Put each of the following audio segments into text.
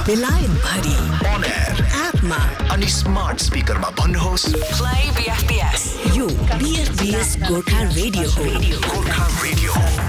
बेलायत भरि On air एपमा अनि स्मार्ट स्पिकरमा भन्नुहोस् प्ले बीएफपीएस यो बीएफपीएस गोर्खा रेडियो हो। गोर्खा रेडियो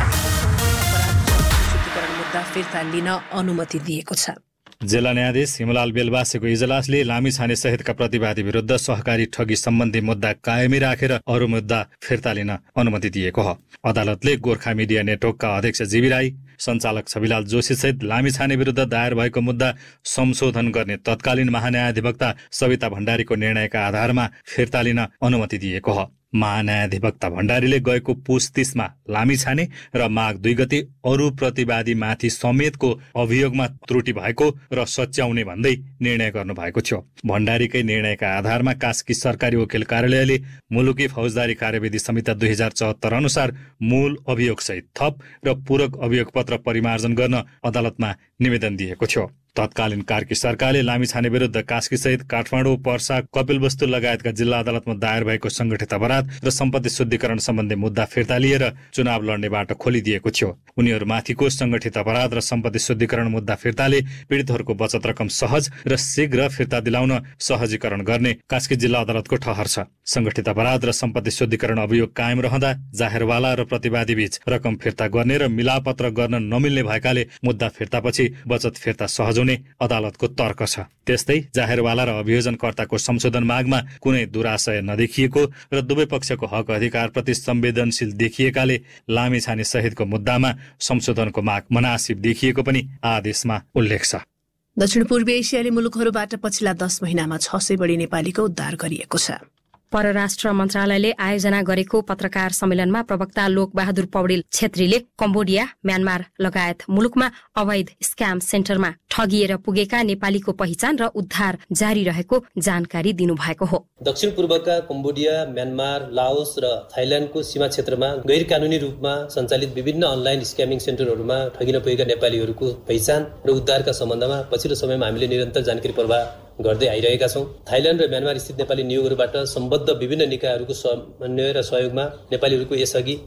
मुद्दा फिर्ता लिन अनुमति दिएको छ। जिल्ला न्यायाधीश हिमलाल बेलबासेको इजलासले लामिछाने सहितका प्रतिवादी विरुद्ध सहकारी ठगी सम्बन्धी मुद्दा कायमी राखेर अरू मुद्दा फिर्ता लिन अनुमति दिएको हो। अदालतले गोर्खा मिडिया नेटवर्कका अध्यक्ष जीवी राई, सञ्चालक छविलाल जोशी सहित लामिछाने विरुद्ध दायर भएको मुद्दा संशोधन गर्ने तत्कालीन महान्यायाधिवक्ता सविता भण्डारीको निर्णयका आधारमा फिर्ता लिन अनुमति दिएको हो। महान्यायाधिवक्ता भण्डारीले गएको पुस 30 मा लामिछाने र माघ 2 गते अरू प्रतिवादीमाथि समेतको अभियोगमा त्रुटि भएको र सच्याउने भन्दै निर्णय गर्नु भएको थियो। भण्डारीकै निर्णयका आधारमा कास्की सरकारी वकिल कार्यालयले मुलुकी फौजदारी कार्यविधि संहिता 2074 अनुसार मूल अभियोगसहित थप र पूरक अभियोग पत्र परिमार्जन गर्न अदालतमा निवेदन दिएको थियो। तत्कालीन कार्की सरकारले लामिछाने विरुद्ध कास्की सहित काठमाडौँ, पर्सा, कपिलवस्तु लगायतका जिल्ला अदालतमा दायर भएको संगठित अपराध र सम्पत्ति शुद्धिकरण सम्बन्धी मुद्दा फिर्ता लिएर चुनाव लड्ने बाटो खोलिदिएको थियो। उनीहरूमाथिको संगठित अपराध र सम्पत्ति शुद्धिकरण मुद्दा फिर्ताले पीडितहरूको बचत रकम सहज र शीघ्र फिर्ता दिलाउन सहजीकरण गर्ने कास्की जिल्ला अदालतको ठहर छ। संगठित अपराध र सम्पत्ति शुद्धिकरण अभियोग कायम रहँदा जाहेरवाला र प्रतिवादी बीच रकम फिर्ता गर्ने र मिलापत्र गर्न नमिल्ने भएकाले मुद्दा फिर्तापछि बचत फिर्ता सहज हुने अदालतको तर्क छ। त्यस्तै जाहेरवाला र अभियोजनकर्ताको संशोधन मागमा कुनै दुराशय नदेखिएको र दुवै पक्षको हक अधिकारप्रति संवेदनशील देखिएकाले लामिछाने सहितको मुद्दामा संशोधनको माग मनासिब देखिएको पनि आदेशमा उल्लेख छ। दक्षिण पूर्वी एसियाली मुलुकहरूबाट पछिल्ला 10 महिनामा 600 बढी नेपालीको उद्धार गरिएको छ। परराष्ट्र मन्त्रालयले आयोजना गरेको पत्रकार सम्मेलनमा प्रवक्ता लोकबहादुर पौडेल छेत्रीले कम्बोडिया, म्यानमार लगायत मुलुकमा अवैध स्क्याम सेन्टरमा ठगिएर पुगेका नेपालीको पहिचान र उद्धार जारी रहेको जानकारी दिनुभएको हो। दक्षिण पूर्वका कम्बोडिया, म्यानमार, लाओस र थाइल्याण्डको सीमा क्षेत्रमा गैर कानूनी रूपमा सञ्चालित विभिन्न अनलाइन स्क्यामिङ सेन्टरहरूमा ठगिन पुगेका नेपालीहरूको पहिचान र उद्धारका सम्बन्धमा पछिल्लो समयमा हामीले निरन्तर जानकारी प्रवाह गर्दै आइरहेका छौँ। थाइल्याण्ड र म्यानमार स्थित नेपाली नियोगहरूबाट सम्बद्ध विभिन्न निकायहरूको समन्वय र सहयोगमा नेपालीहरूको यसअघि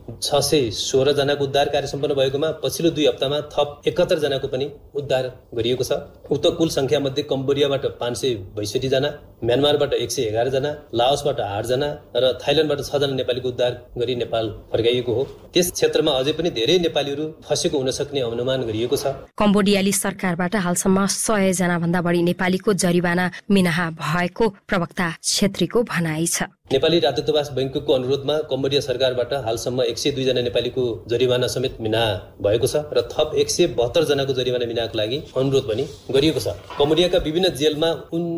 616 जनाको उद्धार कार्य सम्पन्न भएकोमा पछिल्लो 2 हप्तामा थप 71 जनाको पनि उद्धार गरिएको छ। उक्त कुल संख्या मध्ये कम्बोडियाबाट 562 जना, म्यानमारबाट 111 जना, लाओसबाट 8 जना र थाइल्याण्डबाट 6 जना नेपालीको उद्धार गरी नेपाल फर्काइएको हो। त्यस क्षेत्रमा अझै पनि धेरै नेपालीहरू फसेको हुन सक्ने अनुमान गरिएको छ। कम्बोडियाली सरकारबाट हालसम्म 100 जना भन्दा बढी नेपालीको जरिवाना मिनाहा भएको प्रवक्ता छेत्रीको भनाइ छ। नेपाली राजदूतावास बैंकको अनुरोधमा कम्बोडिया सरकारबाट हालसम्म 102 जना नेपालीको जरिवाना समेत मिनाहा भएको छ र थप 172 जनाको जरिवाना मिनाहाको लागि अनुरोध पनि गरिएको छ। कम्बोडियाका विभिन्न जेलमा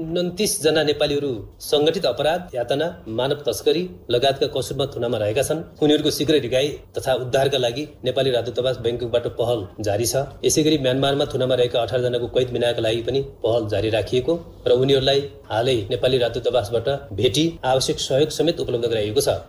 29 जना नेपालीहरू संगठित अपराध, यातना, मानव तस्करी लगायतका कसुरमा थुनामा रहेका छन्। उनीहरूको शीघ्र रिहाई तथा उद्धारका लागि नेपाली राजदूतावास बैंकबाट पहल जारी छ। यसैगरी म्यानमारमा थुनामा रहेका 18 जनाको कैद मिनाहाका लागि पनि पहल जारी राखिएको र उनीहरूलाई हालै नेपाली राजदूतावासबाट भेटी आवश्यक सहयोग समेत उपलब्ध गराइएको छ।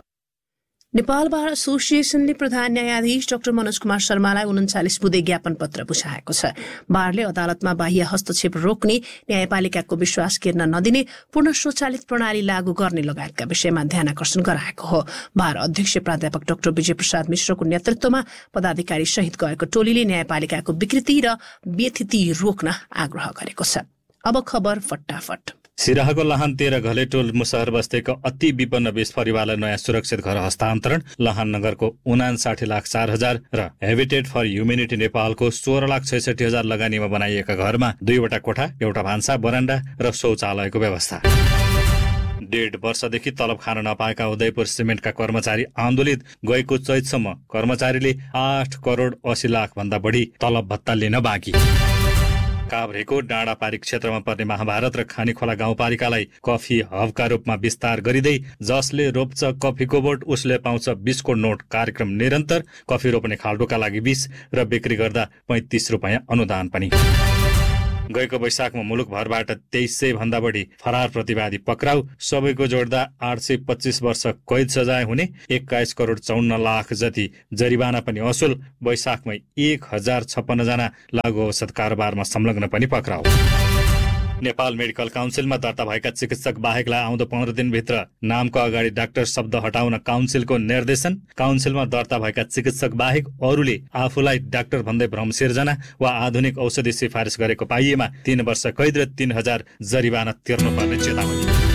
नेपाल बार एसोसिएसनले प्रधान न्यायाधीश डाक्टर मनोज कुमार शर्मालाई 39 बुँदे ज्ञापन पत्र बुझाएको छ। बारले अदालतमा बाह्य हस्तक्षेप रोक्ने, न्यायपालिकाको विश्वास गिर्न नदिने, पूर्ण स्वचालित प्रणाली लागू गर्ने लगायतका विषयमा ध्यानकर्षण गराएको हो। बार अध्यक्ष प्राध्यापक डाक्टर विजय प्रसाद मिश्रको नेतृत्वमा पदाधिकारी सहित गएको टोलीले न्यायपालिकाको विकृति र व्यथिति रोक्न आग्रह गरेको छ। अब खबर फटाफट। सिराहाको लाहान 13 घलेटोल मुसहर बस्तीको अति विपन्न 20 परिवारलाई नयाँ सुरक्षित घर हस्तान्तरण। लाहान नगरको 59,04,000 र हेबिटेट फर ह्युमेनिटी नेपालको 16,66,000 लगानीमा बनाइएका घरमा 2वटा कोठा, एउटा भान्सा, बरान्डा र शौचालयको व्यवस्था। 1.5 वर्षदेखि तलब खान नपाएका उदयपुर सिमेन्टका कर्मचारी आन्दोलित। गएको चैतसम्म कर्मचारीले 8 करोड 80 लाख भन्दा बढी तलब भत्ता लिन बाँकी। काभ्रेको डाँडापारी क्षेत्रमा पर्ने महाभारत र खानीखोला गाउँपालिकालाई कफी हबका रूपमा विस्तार गरिँदै जसले रोप्छ कफीको बोट उसले पाउँछ 20 को नोट कार्यक्रम निरन्तर। कफी रोप्ने खाल्डोका लागि 20 र बिक्री गर्दा 35 रुपैयाँ अनुदान पनि। गएको वैशाखमा मुलुकभरबाट 2300 भन्दा बढी फरार प्रतिवादी पक्राउ। सबैको जोड्दा 825 वर्ष कैद सजाय हुने, 21 करोड 54 लाख जति जरिवाना पनि असुल। वैशाखमै 1056 जना लागु औषध कारोबारमा संलग्न पनि पक्राउ। नेपाल मेडिकल काउन्सिलमा दर्ता भएका चिकित्सक बाहेकलाई आउँदो 15 दिनभित्र नामको अगाडि डाक्टर शब्द हटाउन काउन्सिलको निर्देशन। काउन्सिलमा दर्ता भएका चिकित्सक बाहेक अरूले आफूलाई डाक्टर भन्दै भ्रम सिर्जना वा आधुनिक औषधि सिफारिस गरेको पाइएमा 3 वर्ष कैद र 3000 जरिवाना तिर्नुपर्ने चेतावनी।